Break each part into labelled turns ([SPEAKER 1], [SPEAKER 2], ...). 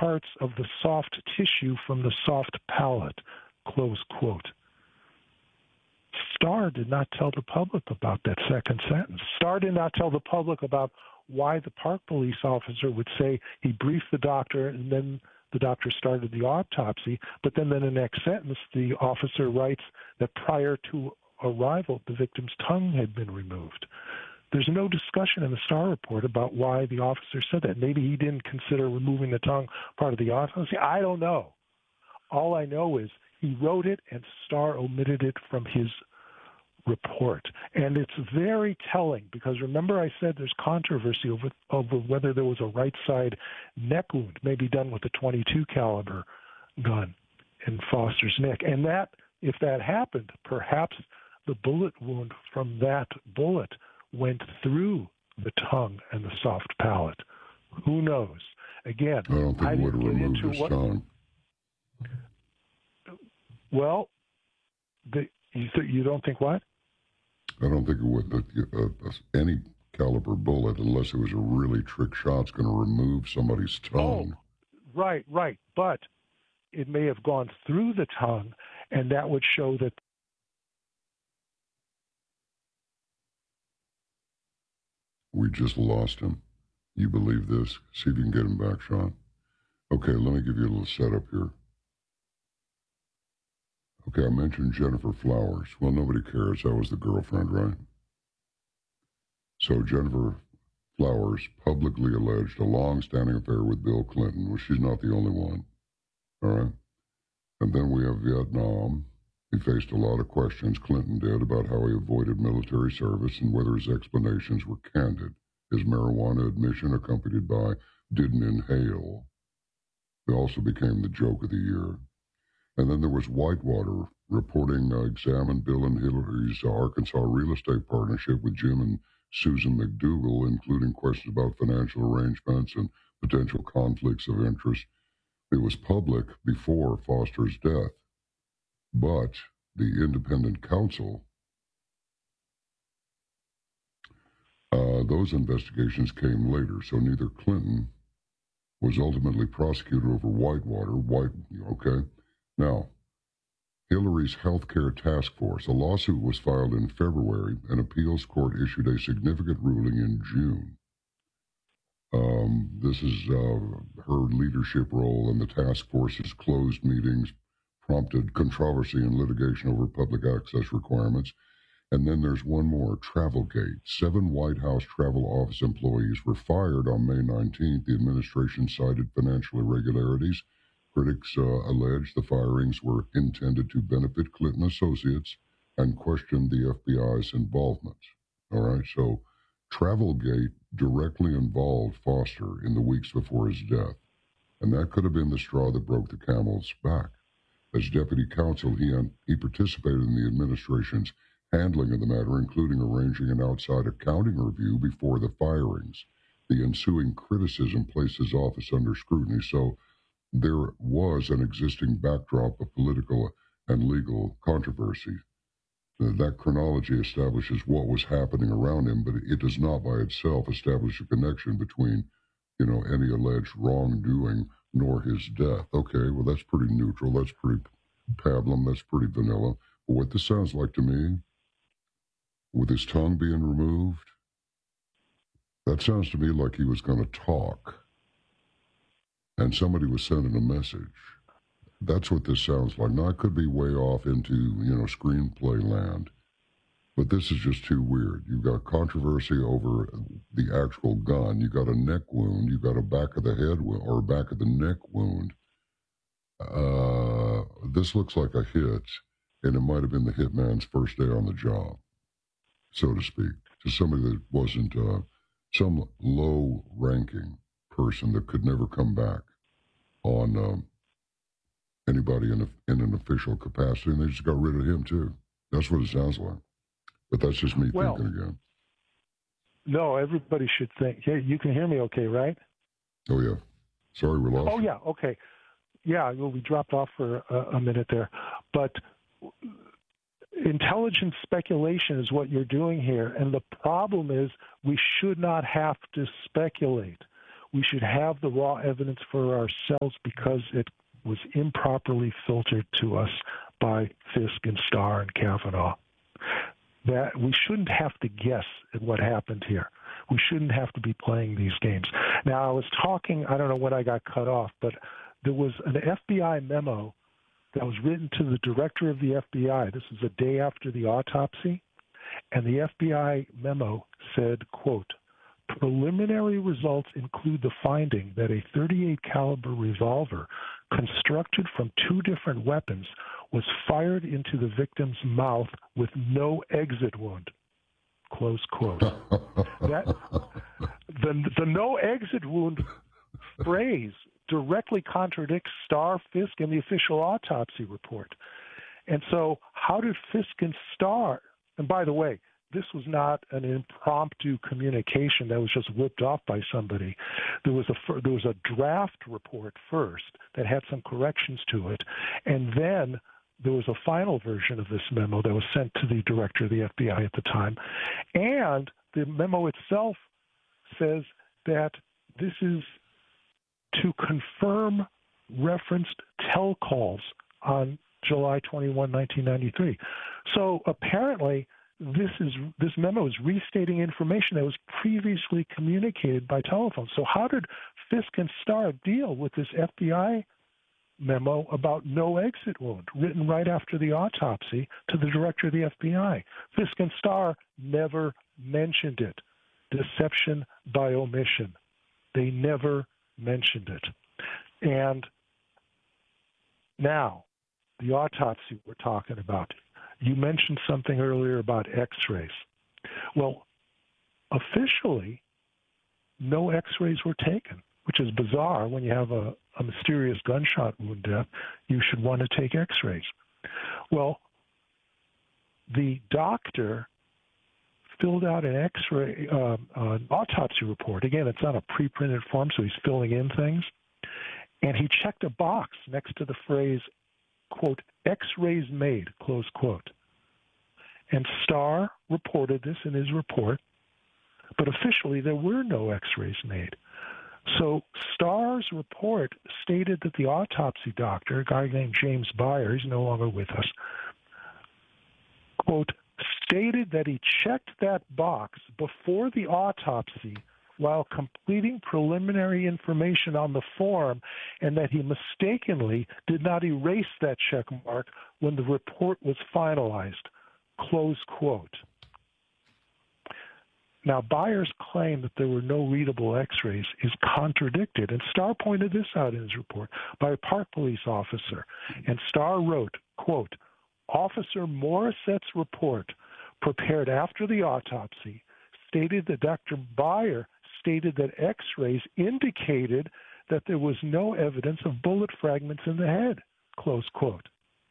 [SPEAKER 1] parts of the soft tissue from the soft palate, close quote. Starr did not tell the public about that second sentence. Starr did not tell the public about why the park police officer would say he briefed the doctor and then the doctor started the autopsy, but then in the next sentence, the officer writes that prior to arrival, the victim's tongue had been removed. There's no discussion in the Starr report about why the officer said that. Maybe he didn't consider removing the tongue part of the autopsy. I don't know. All I know is he wrote it and Starr omitted it from his report. And it's very telling because remember I said there's controversy over whether there was a right side neck wound, maybe done with a .22 caliber gun in Foster's neck. And that, if that happened, perhaps the bullet wound from that bullet went through the tongue and the soft palate. Who knows? Again,
[SPEAKER 2] I don't think it would have removed his tongue.
[SPEAKER 1] Well, you don't think what?
[SPEAKER 2] I don't think it would. Any caliber bullet, unless it was a really trick shot, is going to remove somebody's tongue.
[SPEAKER 1] Oh, right. But it may have gone through the tongue, and that would show that.
[SPEAKER 2] We just lost him. You believe this? See if you can get him back, Sean. Okay, let me give you a little setup here. Okay, I mentioned Jennifer Flowers. Well, nobody cares. That was the girlfriend, right? So Jennifer Flowers publicly alleged a long-standing affair with Bill Clinton. Well, she's not the only one. All right? And then we have Vietnam. He faced a lot of questions, Clinton did, about how he avoided military service and whether his explanations were candid. His marijuana admission, accompanied by didn't inhale, it also became the joke of the year. And then there was Whitewater reporting examined Bill and Hillary's Arkansas real estate partnership with Jim and Susan McDougal, including questions about financial arrangements and potential conflicts of interest. It was public before Foster's death, but the independent counsel, those investigations came later, so neither Clinton was ultimately prosecuted over Whitewater. Okay. Now, Hillary's healthcare task force, a lawsuit was filed in February. An appeals court issued a significant ruling in June. This is her leadership role in the task force's closed meetings prompted controversy and litigation over public access requirements. And then there's one more, Travelgate. 7 White House travel office employees were fired on May 19th. The administration cited financial irregularities. Critics allege the firings were intended to benefit Clinton associates and questioned the FBI's involvement. All right, so Travelgate directly involved Foster in the weeks before his death, and that could have been the straw that broke the camel's back. As deputy counsel, he participated in the administration's handling of the matter, including arranging an outside accounting review before the firings. The ensuing criticism placed his office under scrutiny, so there was an existing backdrop of political and legal controversy. That chronology establishes what was happening around him, but it does not by itself establish a connection between, any alleged wrongdoing nor his death. Okay, well, that's pretty neutral. That's pretty pablum. That's pretty vanilla. But what this sounds like to me, with his tongue being removed, that sounds to me like he was going to talk. And somebody was sending a message. That's what this sounds like. Now, I could be way off into, screenplay land, but this is just too weird. You've got controversy over the actual gun. You got a neck wound. You got a back of the head or back of the neck wound. This looks like a hit, and it might have been the hitman's first day on the job, so to speak, to somebody that wasn't some low-ranking person that could never come back on anybody in an official capacity, and they just got rid of him too. That's what it sounds like. But that's just me thinking again.
[SPEAKER 1] No, everybody should think. Hey, you can hear me okay, right?
[SPEAKER 2] Oh, yeah. Sorry, we lost you.
[SPEAKER 1] Yeah, okay. Yeah, well, we dropped off for a minute there. But intelligent speculation is what you're doing here, and the problem is we should not have to speculate. We should have the raw evidence for ourselves because it was improperly filtered to us by Fisk and Starr and Kavanaugh. That we shouldn't have to guess at what happened here. We shouldn't have to be playing these games. Now, I was talking, I don't know when I got cut off, but there was an FBI memo that was written to the director of the FBI. This is a day after the autopsy. And the FBI memo said, quote, preliminary results include the finding that a .38 caliber revolver constructed from two different weapons was fired into the victim's mouth with no exit wound, close quote. The no exit wound phrase directly contradicts Starr, Fisk, and the official autopsy report. And so how did Fisk and Starr, and by the way, this was not an impromptu communication that was just whipped off by somebody. There was a draft report first that had some corrections to it, and then there was a final version of this memo that was sent to the director of the FBI at the time. And the memo itself says that this is to confirm referenced tel calls on July 21, 1993. So apparently, this memo is restating information that was previously communicated by telephone. So how did Fisk and Starr deal with this FBI memo about no exit wound written right after the autopsy to the director of the FBI? Fisk and Starr never mentioned it. Deception by omission. They never mentioned it. And now, the autopsy we're talking about. You mentioned something earlier about x-rays. Well, officially, no x-rays were taken, which is bizarre. When you have a mysterious gunshot wound death, you should want to take x-rays. Well, the doctor filled out an x-ray, an autopsy report. Again, it's on a pre-printed form, so he's filling in things. And he checked a box next to the phrase, quote, x-rays made, close quote. And Starr reported this in his report, but officially there were no x-rays made. So Starr's report stated that the autopsy doctor, a guy named James Beyer, he's no longer with us, quote, stated that he checked that box before the autopsy while completing preliminary information on the form, and that he mistakenly did not erase that check mark when the report was finalized, close quote. Now, Beyer's claim that there were no readable x-rays is contradicted, and Starr pointed this out in his report, by a Park police officer. And Starr wrote, quote, Officer Morissette's report, prepared after the autopsy, stated that Dr. Beyer stated that x-rays indicated that there was no evidence of bullet fragments in the head, close quote.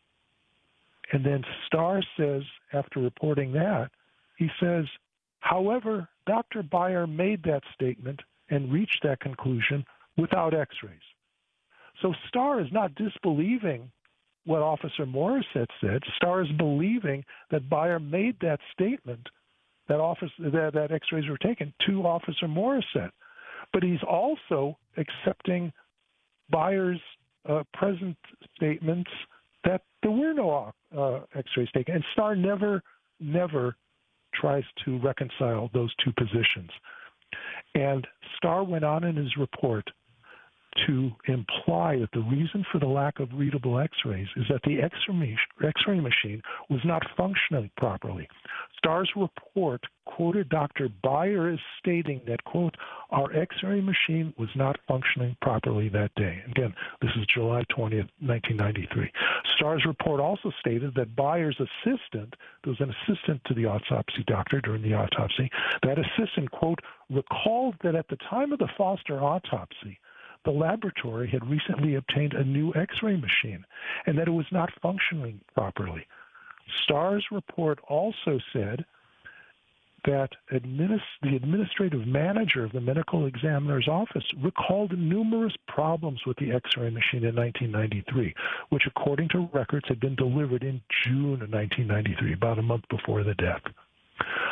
[SPEAKER 1] And then Starr says, after reporting that, he says, however, Dr. Beyer made that statement and reached that conclusion without x-rays. So Starr is not disbelieving what Officer Morissette said. Starr is believing that Beyer made that statement that x-rays were taken to Officer Morissette. But he's also accepting Beyer's present statements that there were no x-rays taken. And Starr never tries to reconcile those two positions. And Starr went on in his report to imply that the reason for the lack of readable x-rays is that the x-ray machine was not functioning properly. Starr's report quoted Dr. Beyer as stating that, quote, our x-ray machine was not functioning properly that day. Again, this is July 20th, 1993. Starr's report also stated that Beyer's assistant, there was an assistant to the autopsy doctor during the autopsy, that assistant, quote, recalled that at the time of the Foster autopsy, the laboratory had recently obtained a new x-ray machine and that it was not functioning properly. Starr's report also said that the administrative manager of the medical examiner's office recalled numerous problems with the x-ray machine in 1993, which according to records had been delivered in June of 1993, about a month before the death.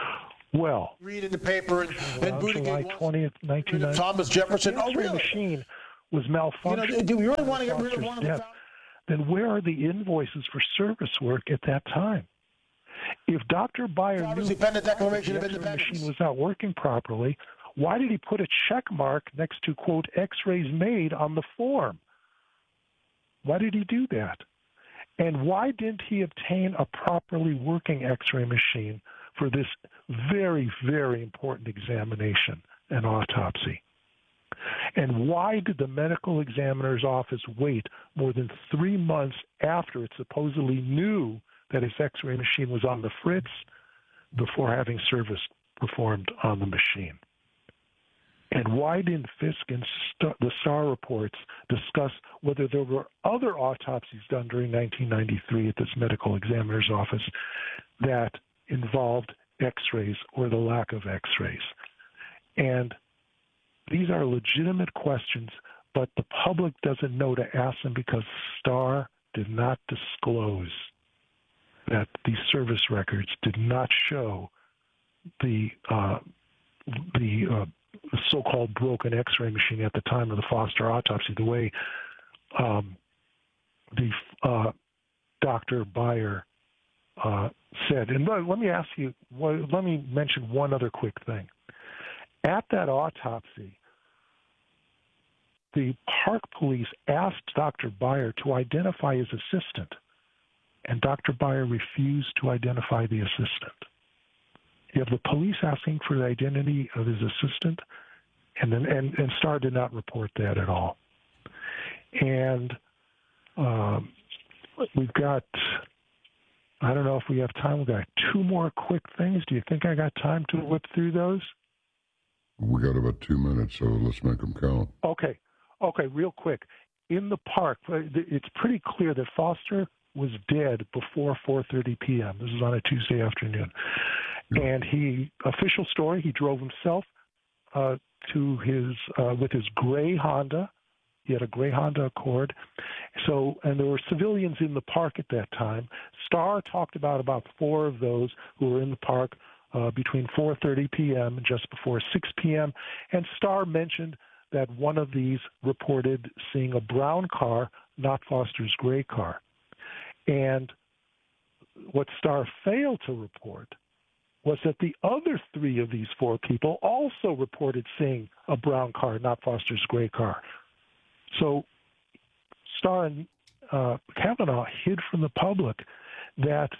[SPEAKER 1] Well,
[SPEAKER 3] read in the paper and
[SPEAKER 1] July 20th, 1990,
[SPEAKER 3] Thomas Jefferson.
[SPEAKER 1] The X-ray machine was malfunctioning.
[SPEAKER 3] Do you really want to get rid of one of them?
[SPEAKER 1] Then where are the invoices for service work at that time? If Dr. Beyer knew the X-ray machine was not working properly, why did he put a check mark next to, quote, X-rays made on the form? Why did he do that? And why didn't he obtain a properly working X-ray machine for this very, very important examination and autopsy? And why did the medical examiner's office wait more than 3 months after it supposedly knew that his X-ray machine was on the fritz before having service performed on the machine? And why didn't Fisk and the STAR reports discuss whether there were other autopsies done during 1993 at this medical examiner's office that involved X-rays or the lack of X-rays? And these are legitimate questions, but the public doesn't know to ask them because STAR did not disclose that these service records did not show the so-called broken X-ray machine at the time of the Foster autopsy, the way Dr. Beyer said. And let me ask you, let me mention one other quick thing. At that autopsy, the park police asked Dr. Beyer to identify his assistant, and Dr. Beyer refused to identify the assistant. You have the police asking for the identity of his assistant, and STAR did not report that at all. And we've got, I don't know if we have time, we've got 2 more quick things. Do you think I got time to whip through those?
[SPEAKER 2] We got about 2 minutes, so let's make them count.
[SPEAKER 1] Okay, real quick. In the park, it's pretty clear that Foster was dead before 4:30 p.m. This is on a Tuesday afternoon. Yeah. And official story, he drove himself with his gray Honda. He had a gray Honda Accord. And there were civilians in the park at that time. STAR talked about 4 of those who were in the park between 4:30 p.m. and just before 6 p.m. And STAR mentioned that one of these reported seeing a brown car, not Foster's gray car. And what STAR failed to report was that the other 3 of these 4 people also reported seeing a brown car, not Foster's gray car. So STAR and Kavanaugh hid from the public that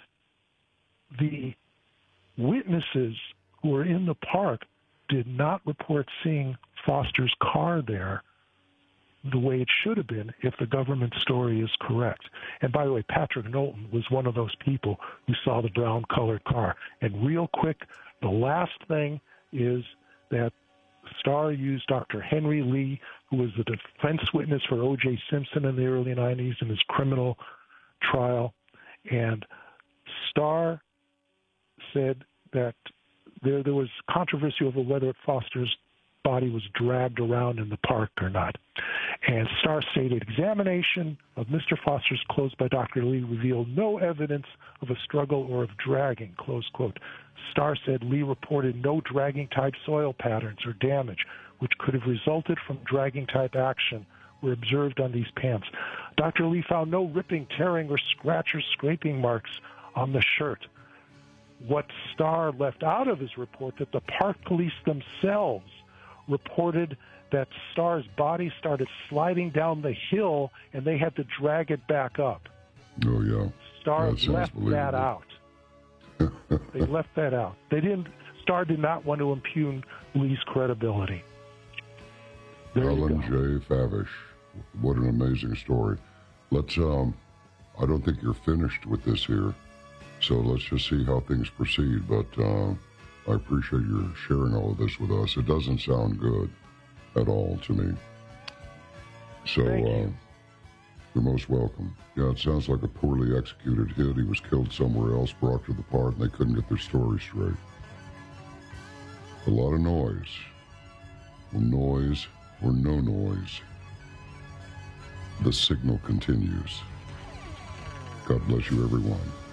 [SPEAKER 1] the witnesses who were in the park did not report seeing Foster's car there the way it should have been if the government story is correct. And by the way, Patrick Knowlton was one of those people who saw the brown-colored car. And real quick, the last thing is that STAR used Dr. Henry Lee, who was the defense witness for O.J. Simpson in the early 90s in his criminal trial. And STAR said that there was controversy over whether Foster's body was dragged around in the park or not. And STAR stated, examination of Mr. Foster's clothes by Dr. Lee revealed no evidence of a struggle or of dragging, close quote. STAR said Lee reported no dragging-type soil patterns or damage, which could have resulted from dragging-type action, were observed on these pants. Dr. Lee found no ripping, tearing, or scratch or scraping marks on the shirt. What STAR left out of his report, that the park police themselves reported that STAR's body started sliding down the hill and they had to drag it back up.
[SPEAKER 2] Oh, yeah.
[SPEAKER 1] STAR left that out. They left that out. STAR did not want to impugn Lee's credibility.
[SPEAKER 2] Alan J. Favish. What an amazing story. Let's, I don't think you're finished with this here, so let's just see how things proceed, but I appreciate your sharing all of this with us. It doesn't sound good at all to me. So, you're most welcome. Yeah, it sounds like a poorly executed hit. He was killed somewhere else, brought to the park, and they couldn't get their story straight. A lot of noise. Well, noise or no noise. The signal continues. God bless you, everyone.